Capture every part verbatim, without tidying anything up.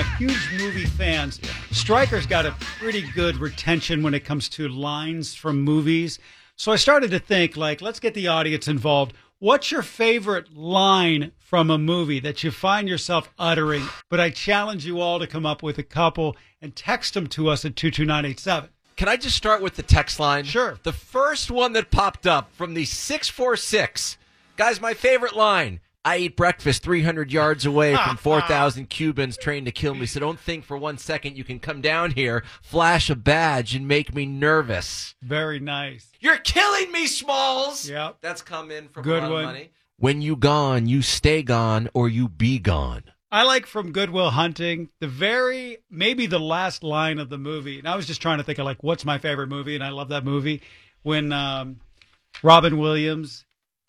huge movie fans. Stryker's got a pretty good retention when it comes to lines from movies. So I started to think, like, let's get the audience involved. What's your favorite line from a movie that you find yourself uttering? But I challenge you all to come up with a couple and text them to us at two two nine eight seven. Can I just start with the text line? Sure. The first one that popped up from the six four six. Guys, my favorite line. I eat breakfast three hundred yards away from four thousand Cubans trained to kill me, so don't think for one second you can come down here, flash a badge, and make me nervous. Very nice. You're killing me, Smalls! Yep. That's come in from Good a lot one. of money. When you gone, you stay gone, or you be gone. I like from Good Will Hunting, the very, maybe the last line of the movie. And I was just trying to think of, like, what's my favorite movie? And I love that movie. When um, Robin Williams...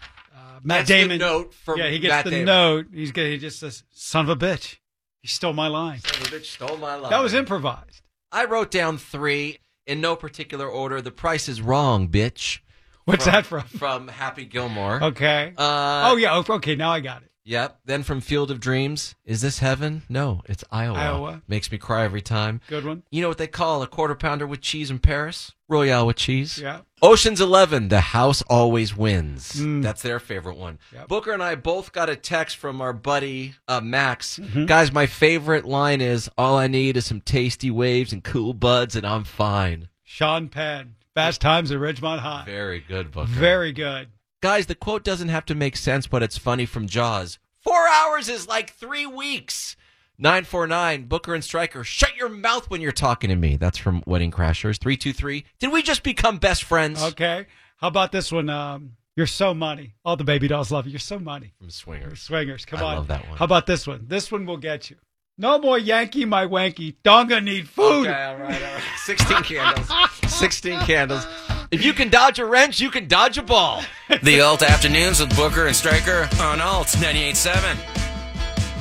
Uh, Matt That's Damon. the note from yeah, he gets Matt the Damon. note. He's gonna, he just says, "Son of a bitch, he stole my line." Son of a bitch stole my line. That was improvised. I wrote down three in no particular order. The Price is Wrong, bitch. What's from, that from? From Happy Gilmore. Okay. Uh, oh yeah. Okay, now I got it. Yep. Then from Field of Dreams. Is this heaven? No, it's Iowa. Iowa. Makes me cry every time. Good one. You know what they call a quarter pounder with cheese in Paris? Royale with cheese. Yeah. Ocean's Eleven, The House Always Wins. Mm. That's their favorite one. Yep. Booker and I both got a text from our buddy uh, Max. Mm-hmm. Guys, my favorite line is, all I need is some tasty waves and cool buds, and I'm fine. Sean Penn. Fast Times at Ridgemont High. Very good, Booker. Very good. Guys, the quote doesn't have to make sense, but it's funny from Jaws. Four hours is like three weeks. nine four nine, Booker and Stryker, shut your mouth when you're talking to me. That's from Wedding Crashers. three two three, did we just become best friends? Okay. How about this one? Um, You're so money. All the baby dolls love you. You're so money. From Swingers. Swingers. Come I on. love that one. How about this one? This one will get you. No more Yankee, my wanky. Donga need food. Okay, all right, all right. sixteen candles. sixteen candles. If you can dodge a wrench, you can dodge a ball. The Alt Afternoons with Booker and Stryker on Alt ninety-eight point seven.